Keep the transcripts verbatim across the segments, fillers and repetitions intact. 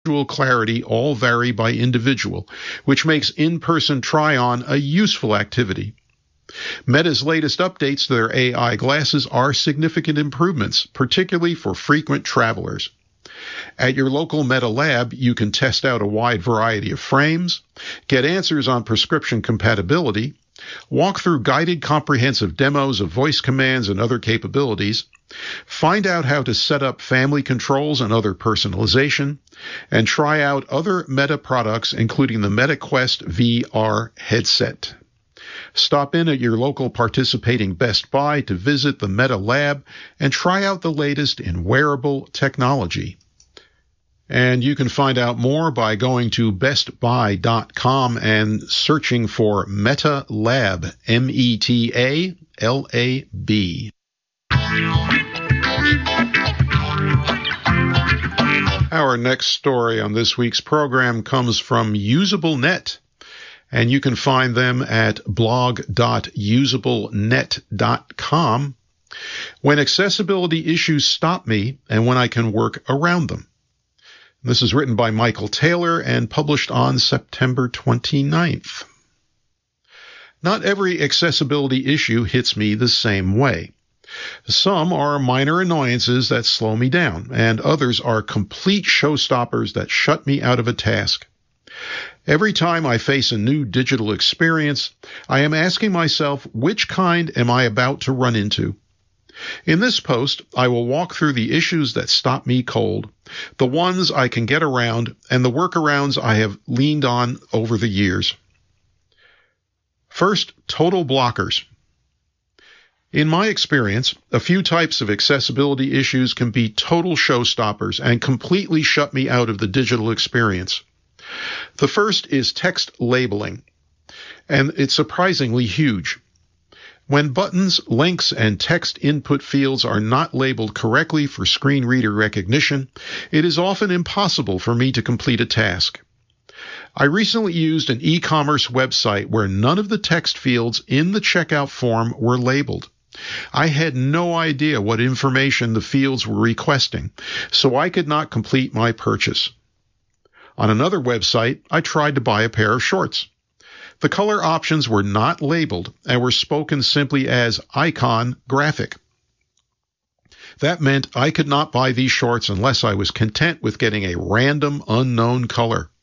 visual clarity all vary by individual, which makes in-person try-on a useful activity. Meta's latest updates to their A I glasses are significant improvements, particularly for frequent travelers. At your local Meta lab, you can test out a wide variety of frames, get answers on prescription compatibility, walk through guided comprehensive demos of voice commands and other capabilities, find out how to set up family controls and other personalization, and try out other Meta products, including the Meta Quest V R headset. Stop in at your local participating Best Buy to visit the Meta Lab and try out the latest in wearable technology. And you can find out more by going to best buy dot com and searching for Meta Lab, M E T A L A B. Our next story on this week's program comes from UsableNet, and you can find them at blog dot usable net dot com. When accessibility issues stop me and when I can work around them. This is written by Michael Taylor and published on September twenty-ninth. Not every accessibility issue hits me the same way. Some are minor annoyances that slow me down, and others are complete showstoppers that shut me out of a task. Every time I face a new digital experience, I am asking myself, which kind am I about to run into? In this post, I will walk through the issues that stop me cold, the ones I can get around, and the workarounds I have leaned on over the years. First, total blockers. In my experience, a few types of accessibility issues can be total showstoppers and completely shut me out of the digital experience. The first is text labeling, and it's surprisingly huge. When buttons, links, and text input fields are not labeled correctly for screen reader recognition, it is often impossible for me to complete a task. I recently used an e-commerce website where none of the text fields in the checkout form were labeled. I had no idea what information the fields were requesting, so I could not complete my purchase. On another website, I tried to buy a pair of shorts. The color options were not labeled and were spoken simply as icon graphic. That meant I could not buy these shorts unless I was content with getting a random unknown color.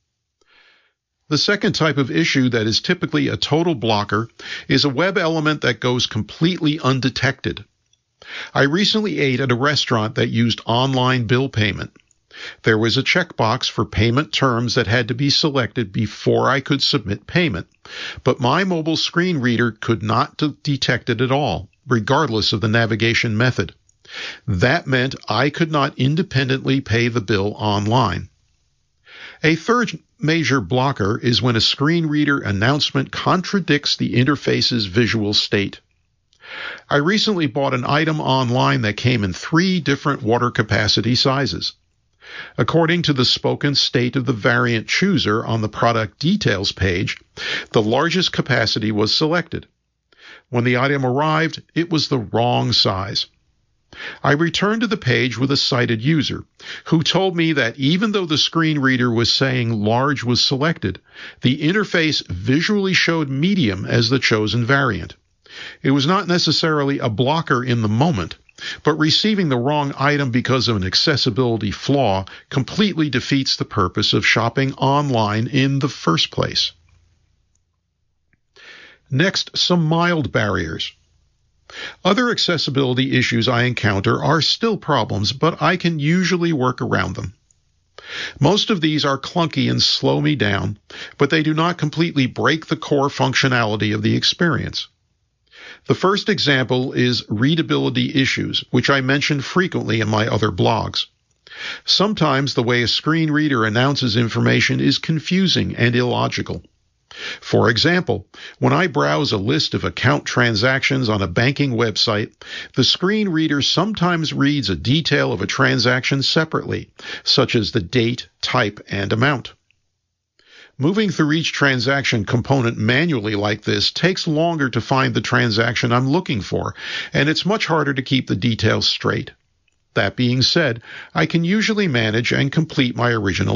The second type of issue that is typically a total blocker is a web element that goes completely undetected. I recently ate at a restaurant that used online bill payment. There was a checkbox for payment terms that had to be selected before I could submit payment, but my mobile screen reader could not de- detect it at all, regardless of the navigation method. That meant I could not independently pay the bill online. A third major blocker is when a screen reader announcement contradicts the interface's visual state. I recently bought an item online that came in three different water capacity sizes. According to the spoken state of the variant chooser on the product details page, the largest capacity was selected. When the item arrived, it was the wrong size. I returned to the page with a sighted user, who told me that even though the screen reader was saying large was selected, the interface visually showed medium as the chosen variant. It was not necessarily a blocker in the moment, but receiving the wrong item because of an accessibility flaw completely defeats the purpose of shopping online in the first place. Next, some mild barriers. Other accessibility issues I encounter are still problems, but I can usually work around them. Most of these are clunky and slow me down, but they do not completely break the core functionality of the experience. The first example is readability issues, which I mention frequently in my other blogs. Sometimes the way a screen reader announces information is confusing and illogical. For example, when I browse a list of account transactions on a banking website, the screen reader sometimes reads a detail of a transaction separately, such as the date, type, and amount. Moving through each transaction component manually like this takes longer to find the transaction I'm looking for, and it's much harder to keep the details straight. That being said, I can usually manage and complete my original